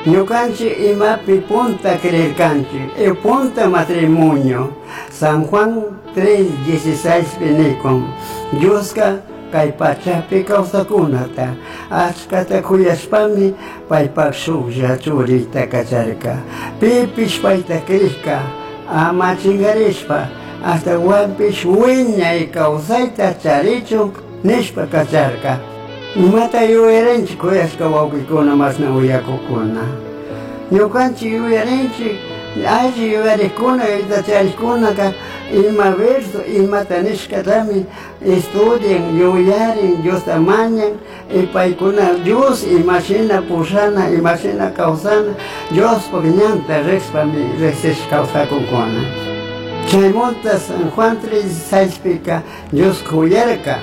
Ñukanchik imapi punta creerkanchik, punta matrimonio. San Juan 3:16 nikun. Diosqa kay pachapi kawsakunata achkata kuyashpami paypak shuklla churita kacharka. Pipish payta krishka ama chingarishpa hasta wanpish wiñay kawsayta charichun nishpa kacharka. Imata yuyarinchik kuyashka wawkikuna masna uyakukuna. Ñukanchik yuyarinchik alli yuyarikuna yuyacharikunaka ima verso imata nishkatami estudien yuyarin Diosta mañan y paykuna Dios imashina pushana imashina kawsana Dios pagñanta rexpami rexish kawsakukuna. Chaymunta San Juan 3:16 Dios kuyarka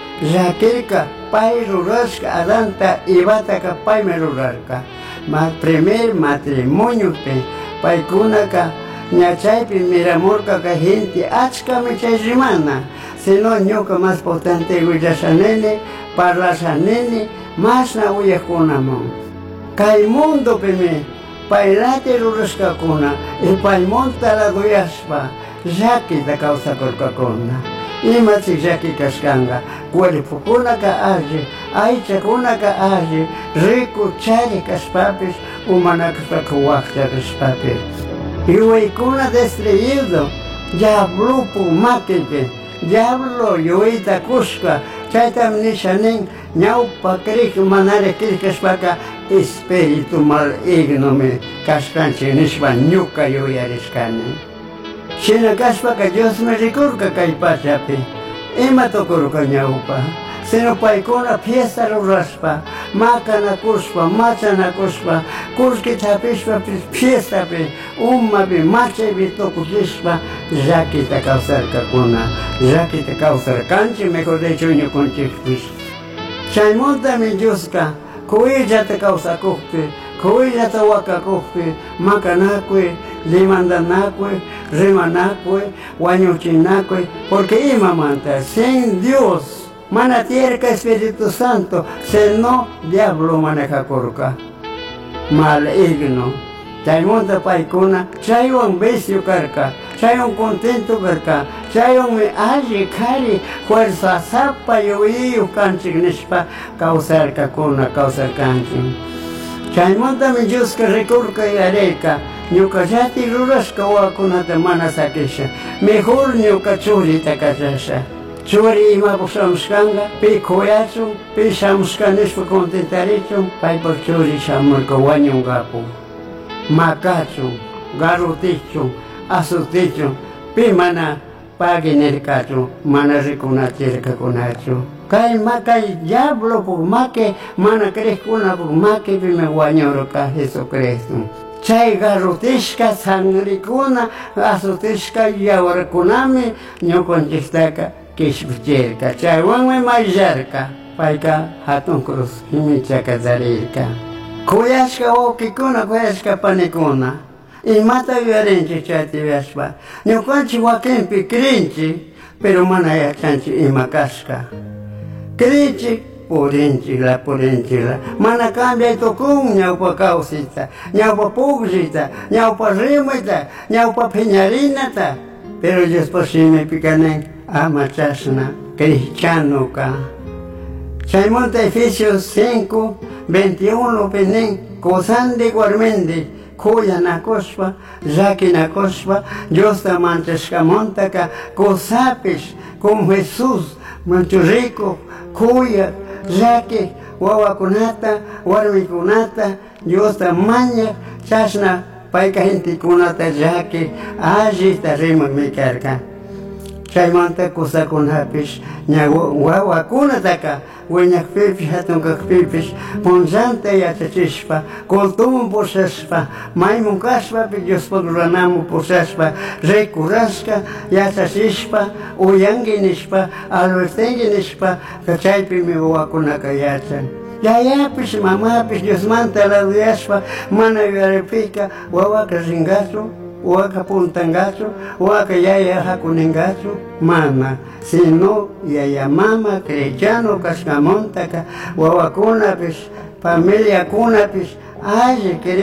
llakirka pay rurashka Adanta Ivataka paymi rurarka. Primer matrimonio pe paykunaka ñachaypi miramurka ka gente achkami chay rimana. Sino ñuka más potente willashanini, parlashanini, masna uyakunamun. Kay mundo pimi paylati rurashkakuna y paymunta laduyashpa llakita kawsakurkakuna. Imatsik llaki kashkanga, cuerpokunaka alli, aychakunaka alli, rico chari kashpapis, umanakashpaka wakta kashpapis. Yuwaykuna destruido, diablo pumakipi, diablo yuwita kushka, chaytam nishanin, ñawpa krik manare krik kashpaka, espíritu maligno me kashkanchik nishpa ñuka yuyarishkani. Shina kashpaka Dios me rikurka kay pachapi, ima tukurka ñawpa. Sino paykuna fiesta rurashpa, makanakushpa, machanakushpa, kullki chapishpa fiestapi, umapi, machaypi tukukishpa, llakita kawsarkakuna, llakita kawsarkanchik, mejor dicho ñukunchikpish. Chaymuntami Diosqa kuyllata kawsakukpi, kuyllata wakakukpi, makanakuy, limandanakuy, rimanakuy, wañuchinakuy, porque imamanta, sin Dios, mana tierka Espíritu Santo, sino diablo manejakurka, maligno. Chaymunta paykuna, chaywan vicio karka, chaywan contento karka, chaywan mi alli kari, fuerza sapa yuyiyu kanchik nishpa, kawsarkakuna, kawsarkanchik. Chaymunta mi Diosqa rikurka yarayka, ñuka llati rurashka wawakunata mana sakisha, mejor ñuka churita kachasha. Churi imapak shamushkanga, pi kuyachun, pi shamushka nishpa contentarichun, paypak churi shamurka wañungapu. Makachun, garutichun, asutichun, pi mana paginirkachun, mana rikunatirkakunachun. Kay diablo puk make, mana krejkuna puk make pime wañurka Jesucristo. Chay garutishka sangrikuna, asutishka yawarkunami, ñukunchiktaka kishpichirka. Chaywanmi mayllarka, payka hatun cruz himichaka tarirka. Kuyashka wawkikuna, kuyashka panikuna, imata yuyarinchik chayta yuyashpa. Ñukanchik wakinpi krinchik, pero mana yachanchik ima kashka. Krinchik, purinchikla, mana cambia tukun ñawpa kawsita, ñawpa puglita, ñawpa rimita, ñawpa piñarinata. Pero Diospa shimipi kanin ama chashna cristianoka. Chaymunta Efesios 5:21 pinin, kusandi warmindi, kuyanakushpa, llakinakushpa, Diosta mantashkamuntaka, kusapish, como Jesús, mucho rico, kuya, llaki, wawakunata, warmikunata, Diosta maña, chashna, payka gentikunata llaki, allita rimak mikarka. Chaymanta kusakunapish, ña wawakunataka, wiñakpipish, hatunkakpipish, punllanta yachachishpa, kultumun pushashpa, maymun kashpapi Diospak ruranamun pushashpa, rikurashka, yachachishpa, uyangi nishpa, albertengi nishpa, chaypimi wawakunaka yachan. Yayapish, mamapish, Diosmanta laduyashpa, mana yuyaripika, wawaka ringachu, waka puntangachu, waka yaya hakuningachu, mama, sino yaya mama cristiano kashkamontaka, wawakunapish, familia kunapish, alli